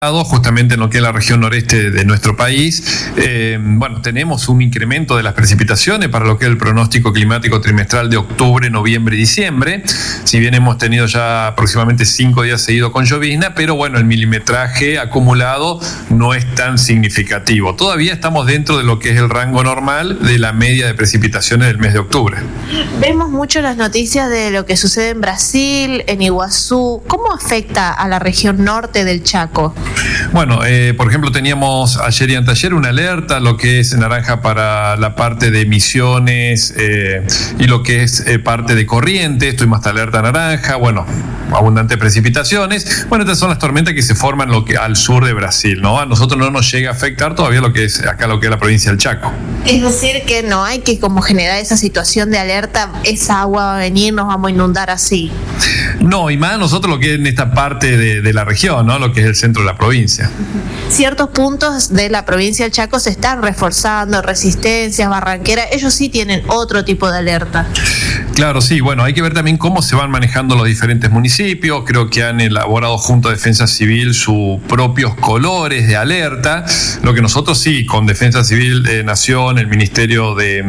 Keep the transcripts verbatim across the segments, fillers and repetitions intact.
justamente en lo que es la región noreste de nuestro país. Eh, bueno, tenemos un incremento de las precipitaciones para lo que es el pronóstico climático trimestral de octubre, noviembre y diciembre. Si bien hemos tenido ya aproximadamente cinco días seguidos con llovizna, pero bueno, el milimetraje acumulado no es tan significativo. Todavía estamos dentro de lo que es el rango normal de la media de precipitaciones del mes de octubre. Vemos mucho las noticias de lo que sucede en Brasil, en Iguazú. ¿Cómo afecta a la región norte del Chaco? Bueno, eh, por ejemplo, teníamos ayer y anteayer una alerta, lo que es naranja para la parte de Misiones eh, y lo que es eh, parte de Corrientes. Tuvimos hasta alerta naranja, bueno, abundantes precipitaciones. Bueno, estas son las tormentas que se forman lo que, al sur de Brasil, ¿no? A nosotros no nos llega a afectar todavía lo que es acá, lo que es la provincia del Chaco. Es decir, que no hay que como generar esa situación de alerta, esa agua va a venir, nos vamos a inundar así. No, y más nosotros lo que es en esta parte de, de la región, ¿no? Lo que es el centro de la provincia. Ciertos puntos de la provincia del Chaco se están reforzando, Resistencias, Barranquera, ellos sí tienen otro tipo de alerta. Claro, sí, bueno, hay que ver también cómo se van manejando los diferentes municipios. Creo que han elaborado junto a Defensa Civil sus propios colores de alerta. Lo que nosotros sí, con Defensa Civil de Nación, el Ministerio de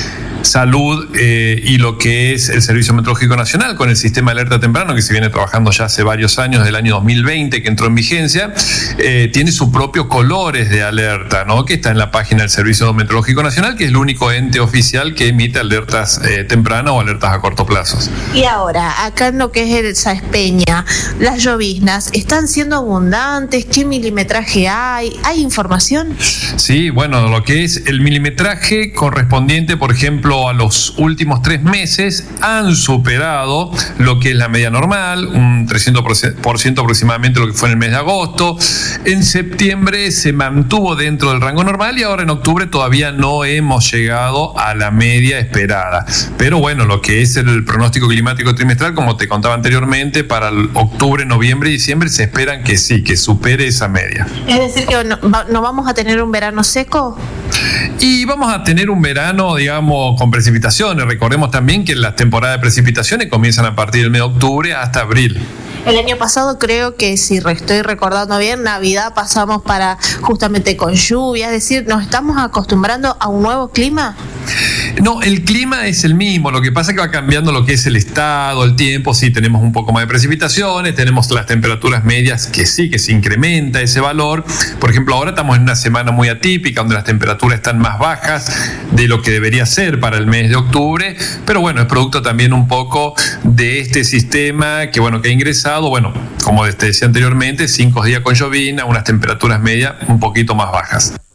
Salud eh, y lo que es el Servicio Meteorológico Nacional con el sistema de alerta temprano que se viene trabajando ya hace varios años, del año dos mil veinte que entró en vigencia, eh, tiene sus propios colores de alerta, ¿no? Que está en la página del Servicio Meteorológico Nacional, que es el único ente oficial que emite alertas eh, tempranas o alertas a corto plazo. Y ahora, acá en lo que es el Sáenz Peña, las lloviznas, ¿están siendo abundantes? ¿Qué milimetraje hay? ¿Hay información? Sí, bueno, lo que es el milimetraje correspondiente, por ejemplo, a los últimos tres meses han superado lo que es la media normal, un trescientos por ciento aproximadamente lo que fue en el mes de agosto. En septiembre se mantuvo dentro del rango normal y ahora en octubre todavía no hemos llegado a la media esperada. Pero bueno, lo que es el pronóstico climático trimestral, como te contaba anteriormente, para el octubre, noviembre y diciembre se esperan que sí, que supere esa media. Es decir, que no, no vamos a tener un verano seco. Y vamos a tener un verano, digamos, con precipitaciones. Recordemos también que las temporadas de precipitaciones comienzan a partir del mes de octubre hasta abril. El año pasado creo que, si estoy recordando bien, Navidad pasamos para justamente con lluvia, es decir, ¿nos estamos acostumbrando a un nuevo clima? No, el clima es el mismo, lo que pasa es que va cambiando lo que es el estado, el tiempo. Sí, tenemos un poco más de precipitaciones, tenemos las temperaturas medias que sí, que se incrementa ese valor. Por ejemplo, ahora estamos en una semana muy atípica, donde las temperaturas están más bajas de lo que debería ser para el mes de octubre, pero bueno, es producto también un poco de este sistema que, bueno, que ha ingresado, bueno, como te decía anteriormente, cinco días con llovizna, unas temperaturas medias un poquito más bajas.